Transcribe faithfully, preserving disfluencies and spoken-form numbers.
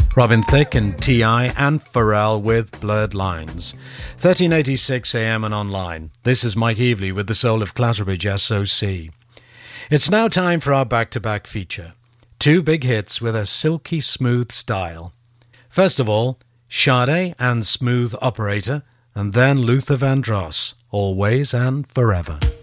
Robin Thicke and T I and Pharrell with Blurred Lines. thirteen eighty-six A M and online. This is Mike Eveley with the soul of Clatterbridge S O C. It's now time for our back-to-back feature. Two big hits with a silky smooth style. First of all, Sade and Smooth Operator, and then Luther Vandross, Always and Forever.